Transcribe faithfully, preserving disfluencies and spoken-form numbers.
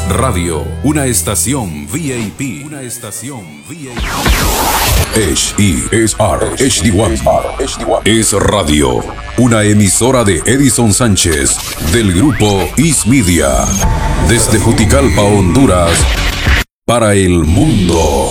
Radio, una estación V I P. Una estación V I P. H E S R H D uno es radio, una emisora de Edison Sánchez del grupo Is Media, desde Juticalpa, Honduras, para el mundo.